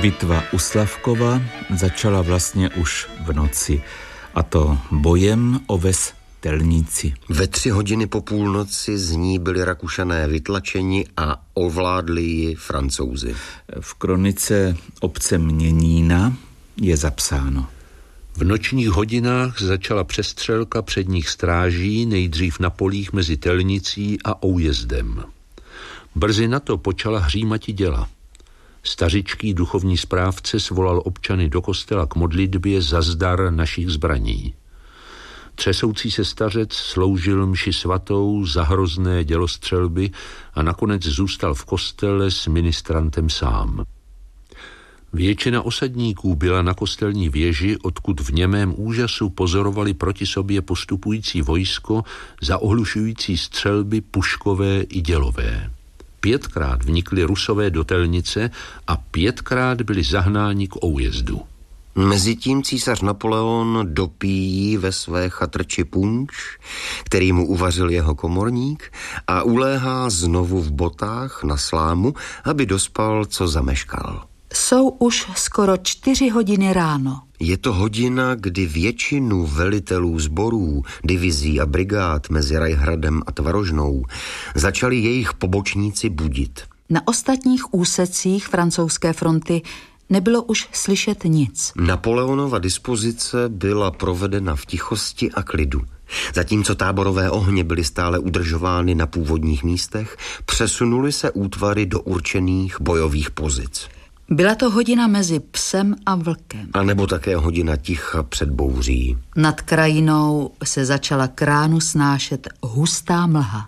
Bitva u Slavkova začala vlastně už v noci, a to bojem o ves Telníci. Ve 3 hodiny po půlnoci z ní byli Rakušané vytlačeni a ovládli ji Francouzi. V kronice obce Měnína je zapsáno: v nočních hodinách začala přestřelka předních stráží, nejdřív na polích mezi Telnicí a Oujezdem. Brzy na to počala hřímati děla. Stařičký duchovní správce svolal občany do kostela k modlitbě za zdar našich zbraní. Třesoucí se stařec sloužil mši svatou za hrozné dělostřelby a nakonec zůstal v kostele s ministrantem sám. Většina osadníků byla na kostelní věži, odkud v němém úžasu pozorovali proti sobě postupující vojsko za ohlušující střelby puškové i dělové. 5krát vnikli Rusové do Telnice a 5krát byli zahnáni k Oujezdu. Mezitím císař Napoleon dopíjí ve své chatrči punč, který mu uvařil jeho komorník, a uléhá znovu v botách na slámu, aby dospal, co zameškal. Jsou už skoro 4 hodiny ráno. Je to hodina, kdy většinu velitelů sborů, divizí a brigád mezi Rajhradem a Tvarožnou začali jejich pobočníci budit. Na ostatních úsecích francouzské fronty nebylo už slyšet nic. Napoleonova dispozice byla provedena v tichosti a klidu. Zatímco táborové ohně byly stále udržovány na původních místech, přesunuly se útvary do určených bojových pozic. Byla to hodina mezi psem a vlkem. A nebo také hodina ticha před bouří. Nad krajinou se začala k ránu snášet hustá mlha.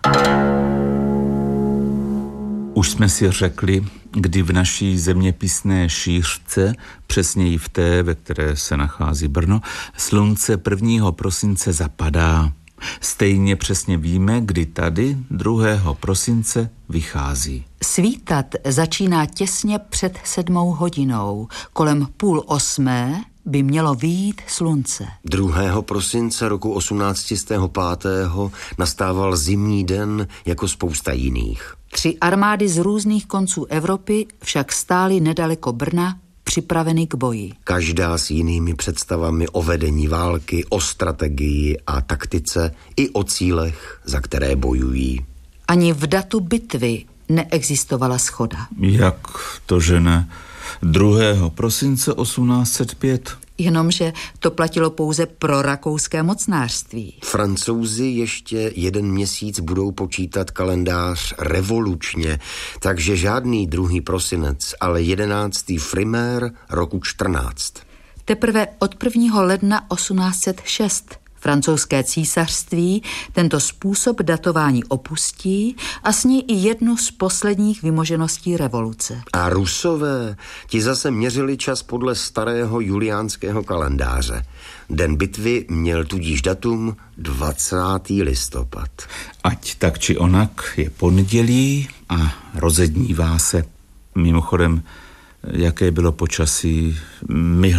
Už jsme si řekli, kdy v naší zeměpisné šířce, přesněji v té, ve které se nachází Brno, slunce 1. prosince zapadá. Stejně přesně víme, kdy tady 2. prosince vychází. Svítat začíná těsně před 7 hodinou. Kolem 7:30 by mělo vyjít slunce. 2. prosince roku 1805. nastával zimní den jako spousta jiných. 3 armády z různých konců Evropy však stály nedaleko Brna, připraveny k boji. Každá s jinými představami o vedení války, o strategii a taktice i o cílech, za které bojují. Ani v datu bitvy neexistovala shoda. Jak to, že ne? 2. prosince 1805. Jenomže to platilo pouze pro rakouské mocnářství. Francouzi ještě 1 měsíc budou počítat kalendář revolučně, takže žádný 2. prosinec, ale 11. frimér roku 14. Teprve od 1. ledna 1806 francouzské císařství tento způsob datování opustí a s ní i jednu z posledních vymožeností revoluce. A Rusové, ti zase měřili čas podle starého juliánského kalendáře. Den bitvy měl tudíž datum 20. listopad. Ať tak či onak je pondělí a rozednívá se. Mimochodem, jaké bylo počasí,